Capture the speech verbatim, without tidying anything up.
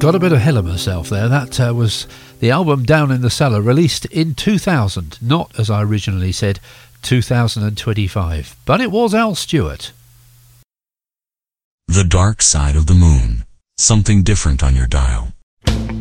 Got a bit ahead of myself there. That uh, was the album Down in the Cellar, released in two thousand, not, as I originally said, two thousand twenty-five. But it was Al Stewart. The Dark Side of the Moon. Something different on your dial.